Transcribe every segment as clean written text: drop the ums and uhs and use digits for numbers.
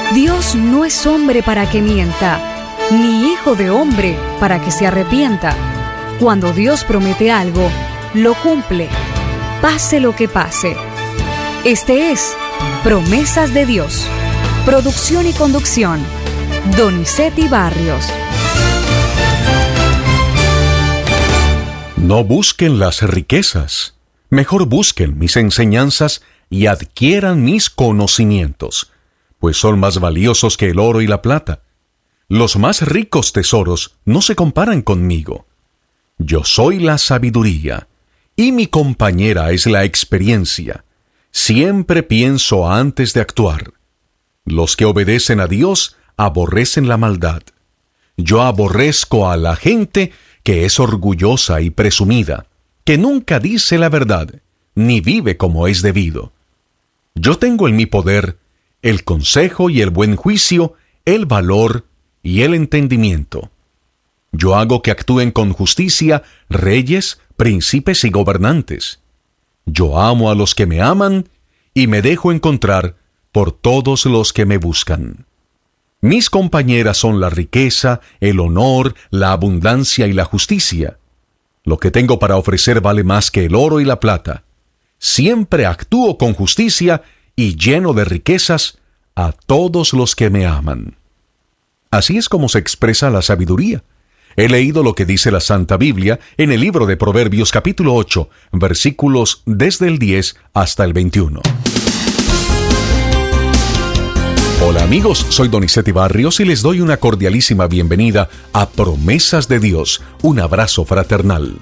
Dios no es hombre para que mienta, ni hijo de hombre para que se arrepienta. Cuando Dios promete algo, lo cumple, pase lo que pase. Este es Promesas de Dios. Producción y conducción, Donizetti Barrios. No busquen las riquezas, mejor busquen mis enseñanzas y adquieran mis conocimientos, pues son más valiosos que el oro y la plata. Los más ricos tesoros no se comparan conmigo. Yo soy la sabiduría, y mi compañera es la experiencia. Siempre pienso antes de actuar. Los que obedecen a Dios aborrecen la maldad. Yo aborrezco a la gente que es orgullosa y presumida, que nunca dice la verdad, ni vive como es debido. Yo tengo en mi poder el consejo y el buen juicio, el valor y el entendimiento. Yo hago que actúen con justicia reyes, príncipes y gobernantes. Yo amo a los que me aman y me dejo encontrar por todos los que me buscan. Mis compañeras son la riqueza, el honor, la abundancia y la justicia. Lo que tengo para ofrecer vale más que el oro y la plata. Siempre actúo con justicia y lleno de riquezas a todos los que me aman. Así es como se expresa la sabiduría. He leído lo que dice la Santa Biblia en el libro de Proverbios capítulo 8, versículos desde el 10 hasta el 21. Hola amigos, soy Donizetti Barrios y les doy una cordialísima bienvenida a Promesas de Dios, un abrazo fraternal.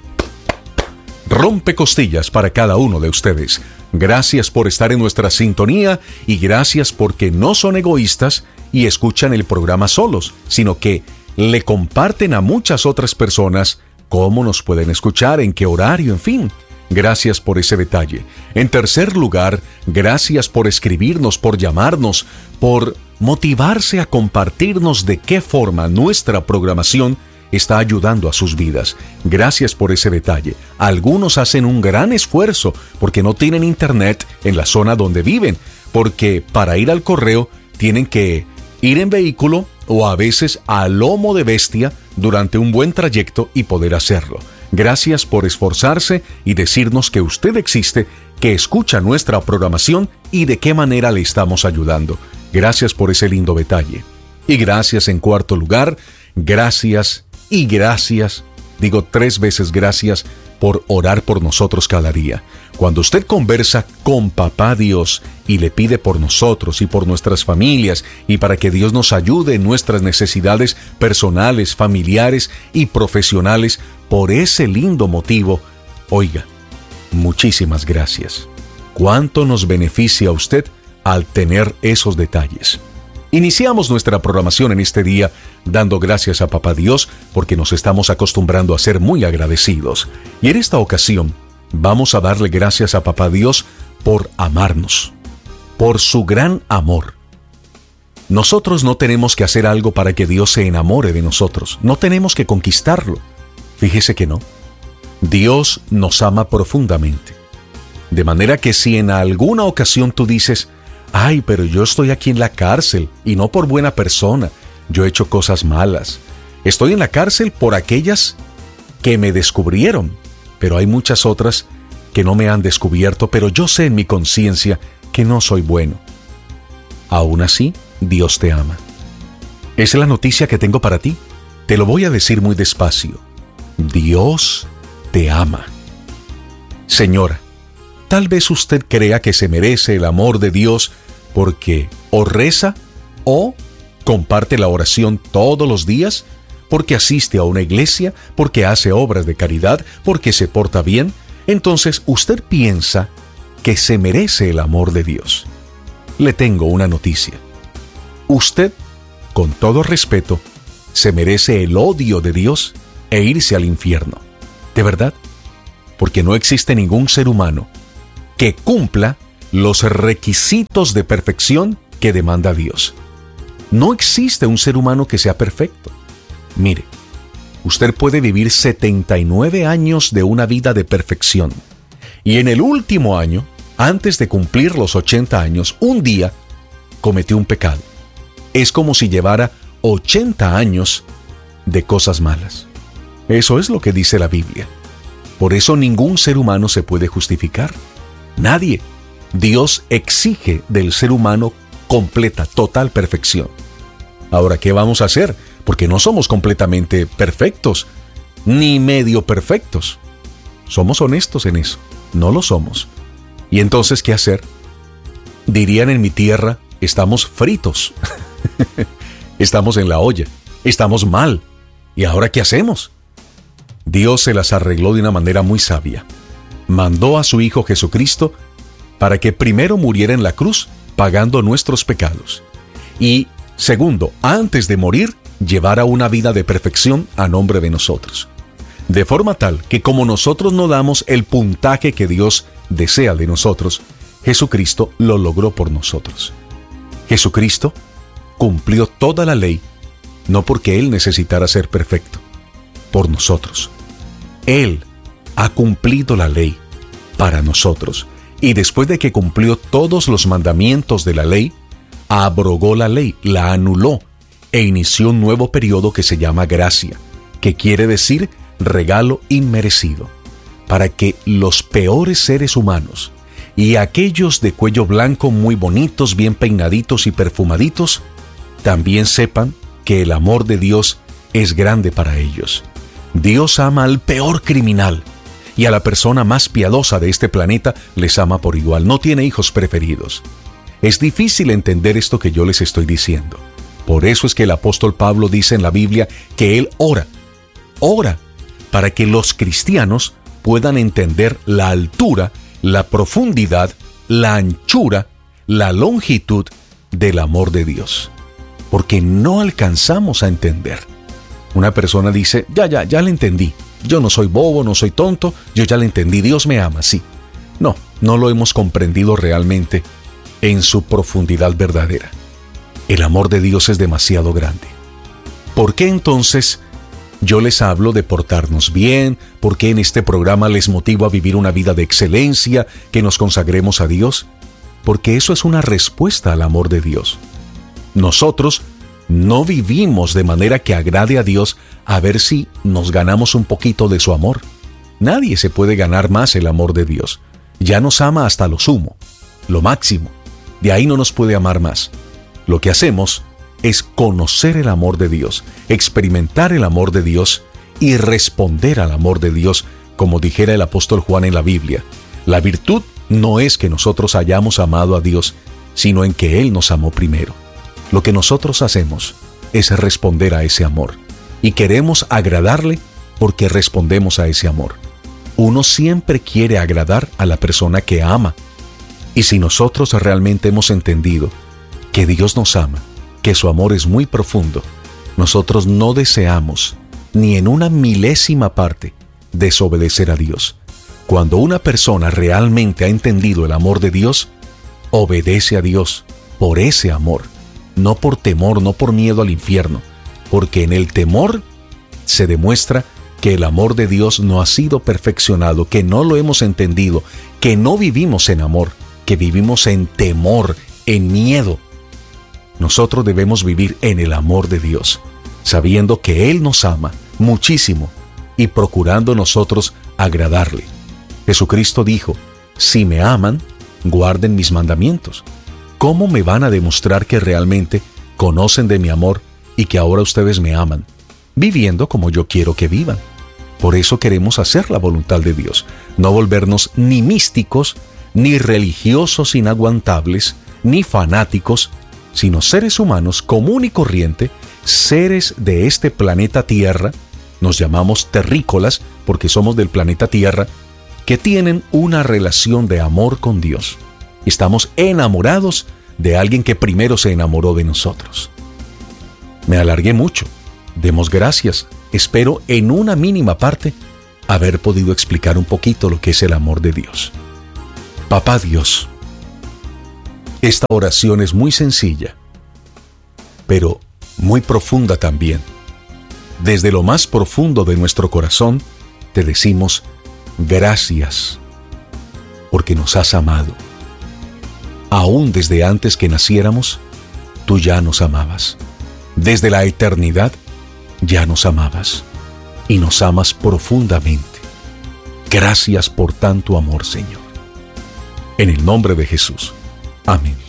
Rompe costillas para cada uno de ustedes. Gracias por estar en nuestra sintonía y gracias porque no son egoístas y escuchan el programa solos, sino que le comparten a muchas otras personas cómo nos pueden escuchar, en qué horario, en fin. Gracias por ese detalle. En tercer lugar, gracias por escribirnos, por llamarnos, por motivarse a compartirnos de qué forma nuestra programación está ayudando a sus vidas. Gracias por ese detalle. Algunos hacen un gran esfuerzo porque no tienen internet en la zona donde viven, porque para ir al correo tienen que ir en vehículo o a veces a lomo de bestia durante un buen trayecto y poder hacerlo. Gracias por esforzarse y decirnos que usted existe, que escucha nuestra programación y de qué manera le estamos ayudando. Gracias por ese lindo detalle. Y gracias en cuarto lugar, gracias y gracias, digo 3 veces gracias por orar por nosotros cada día. Cuando usted conversa con Papá Dios y le pide por nosotros y por nuestras familias y para que Dios nos ayude en nuestras necesidades personales, familiares y profesionales, por ese lindo motivo, oiga, muchísimas gracias. ¿Cuánto nos beneficia a usted al tener esos detalles? Iniciamos nuestra programación en este día dando gracias a Papá Dios porque nos estamos acostumbrando a ser muy agradecidos. Y en esta ocasión vamos a darle gracias a Papá Dios por amarnos, por su gran amor. Nosotros no tenemos que hacer algo para que Dios se enamore de nosotros. No tenemos que conquistarlo. Fíjese que no. Dios nos ama profundamente. De manera que si en alguna ocasión tú dices, ay, pero yo estoy aquí en la cárcel y no por buena persona, yo he hecho cosas malas. Estoy en la cárcel por aquellas que me descubrieron, pero hay muchas otras que no me han descubierto, pero yo sé en mi conciencia que no soy bueno. Aún así, Dios te ama. Esa es la noticia que tengo para ti. Te lo voy a decir muy despacio. Dios te ama. Señora, tal vez usted crea que se merece el amor de Dios porque o reza o comparte la oración todos los días, porque asiste a una iglesia, porque hace obras de caridad, porque se porta bien. Entonces usted piensa que se merece el amor de Dios. Le tengo una noticia. Usted, con todo respeto, se merece el odio de Dios e irse al infierno. ¿De verdad? Porque no existe ningún ser humano que cumpla los requisitos de perfección que demanda Dios. No existe un ser humano que sea perfecto. Mire, usted puede vivir 79 años de una vida de perfección y en el último año, antes de cumplir los 80 años, un día cometió un pecado. es como si llevara 80 años de cosas malas. Eso es lo que dice la Biblia. Por eso ningún ser humano se puede justificar. Nadie. Dios exige del ser humano completa, total perfección. Ahora, ¿qué vamos a hacer? Porque no somos completamente perfectos, ni medio perfectos. Somos honestos en eso. No lo somos. ¿Y entonces qué hacer? Dirían en mi tierra, estamos fritos. Estamos en la olla. Estamos mal. ¿Y ahora qué hacemos? Dios se las arregló de una manera muy sabia. Mandó a su Hijo Jesucristo para que primero muriera en la cruz, pagando nuestros pecados. Y segundo, antes de morir, llevara una vida de perfección a nombre de nosotros. De forma tal que como nosotros no damos el puntaje que Dios desea de nosotros, Jesucristo lo logró por nosotros. Jesucristo cumplió toda la ley, no porque Él necesitara ser perfecto, por nosotros. Él ha cumplido la ley para nosotros, y después de que cumplió todos los mandamientos de la ley, abrogó la ley, la anuló, e inició un nuevo periodo que se llama gracia, que quiere decir regalo inmerecido, para que los peores seres humanos y aquellos de cuello blanco muy bonitos, bien peinaditos y perfumaditos, también sepan que el amor de Dios es grande para ellos. Dios ama al peor criminal y a la persona más piadosa de este planeta les ama por igual. No tiene hijos preferidos. Es difícil entender esto que yo les estoy diciendo. Por eso es que el apóstol Pablo dice en la Biblia que él ora para que los cristianos puedan entender la altura, la profundidad, la anchura, la longitud del amor de Dios. Porque no alcanzamos a entender. Una persona dice, ya le entendí. Yo no soy bobo, no soy tonto, yo ya le entendí, Dios me ama, sí. No lo hemos comprendido realmente en su profundidad verdadera. El amor de Dios es demasiado grande. ¿Por qué entonces yo les hablo de portarnos bien? ¿Por qué en este programa les motivo a vivir una vida de excelencia, que nos consagremos a Dios? Porque eso es una respuesta al amor de Dios. Nosotros no vivimos de manera que agrade a Dios a ver si nos ganamos un poquito de su amor. Nadie se puede ganar más el amor de Dios. Ya nos ama hasta lo sumo, lo máximo. De ahí no nos puede amar más. Lo que hacemos es conocer el amor de Dios, experimentar el amor de Dios y responder al amor de Dios, como dijera el apóstol Juan en la Biblia. La virtud no es que nosotros hayamos amado a Dios, sino en que Él nos amó primero. Lo que nosotros hacemos es responder a ese amor, y queremos agradarle porque respondemos a ese amor. Uno siempre quiere agradar a la persona que ama, y si nosotros realmente hemos entendido que Dios nos ama, que su amor es muy profundo, nosotros no deseamos ni en una milésima parte desobedecer a Dios. Cuando una persona realmente ha entendido el amor de Dios, obedece a Dios por ese amor, no por temor, no por miedo al infierno, porque en el temor se demuestra que el amor de Dios no ha sido perfeccionado, que no lo hemos entendido, que no vivimos en amor, que vivimos en temor, en miedo. Nosotros debemos vivir en el amor de Dios, sabiendo que Él nos ama muchísimo y procurando nosotros agradarle. Jesucristo dijo, si me aman, guarden mis mandamientos. ¿Cómo me van a demostrar que realmente conocen de mi amor y que ahora ustedes me aman? Viviendo como yo quiero que vivan. Por eso queremos hacer la voluntad de Dios, no volvernos ni místicos, ni religiosos inaguantables, ni fanáticos, sino seres humanos común y corriente, seres de este planeta Tierra, nos llamamos terrícolas porque somos del planeta Tierra, que tienen una relación de amor con Dios. Estamos enamorados de alguien que primero se enamoró de nosotros. Me alargué mucho. Demos gracias. Espero en una mínima parte haber podido explicar un poquito lo que es el amor de Dios. Papá Dios, esta oración es muy sencilla, pero muy profunda también. Desde lo más profundo de nuestro corazón, te decimos gracias, porque nos has amado. Aún desde antes que naciéramos, tú ya nos amabas. Desde la eternidad ya nos amabas y nos amas profundamente. Gracias por tanto amor, Señor. En el nombre de Jesús. Amén.